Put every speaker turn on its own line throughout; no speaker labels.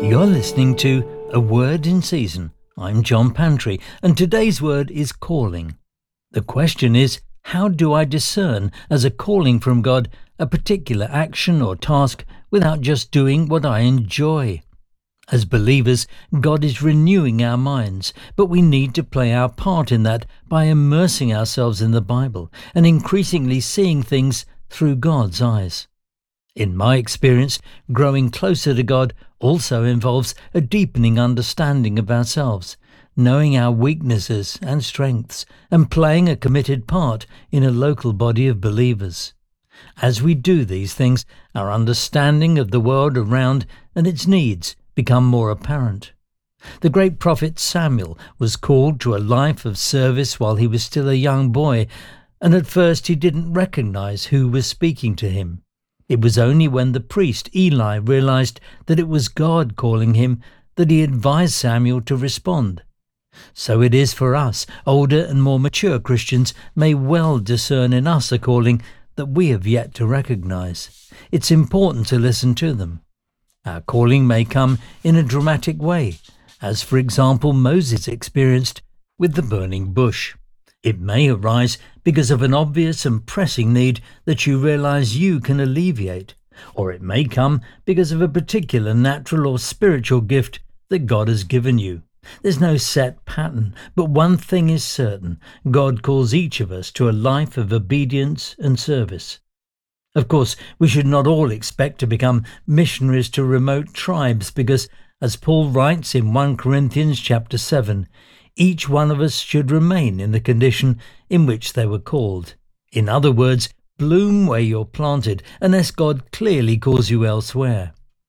You're listening to A Word in Season. I'm John Pantry, and today's word is calling. The question is, how do I discern as a calling from God a particular action or task without just doing what I enjoy? As believers, God is renewing our minds, but we need to play our part in that by immersing ourselves in the Bible and increasingly seeing things through God's eyes. In my experience, growing closer to God also involves a deepening understanding of ourselves, knowing our weaknesses and strengths, and playing a committed part in a local body of believers. As we do these things, our understanding of the world around and its needs become more apparent. The great prophet Samuel was called to a life of service while he was still a young boy, and at first he didn't recognize who was speaking to him. It was only when the priest Eli realized that it was God calling him that he advised Samuel to respond. So it is for us. Older and more mature Christians may well discern in us a calling that we have yet to recognize. It's important to listen to them. Our calling may come in a dramatic way, as for example Moses experienced with the burning bush. It may arise because of an obvious and pressing need that you realize you can alleviate, or it may come because of a particular natural or spiritual gift that God has given you. There's no set pattern, but one thing is certain: God calls each of us to a life of obedience and service. Of course, we should not all expect to become missionaries to remote tribes because, as Paul writes in 1 Corinthians chapter 7, each one of us should remain in the condition in which they were called. In other words, bloom where you're planted, unless God clearly calls you elsewhere.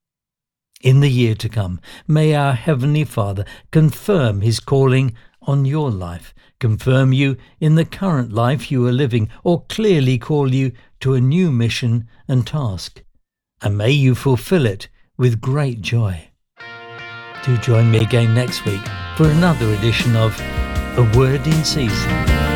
In the year to come, may our Heavenly Father confirm His calling on your life, confirm you in the current life you are living, or clearly call you to a new mission and task. And may you fulfill it with great joy. Do join me again next week for another edition of A Word in Season.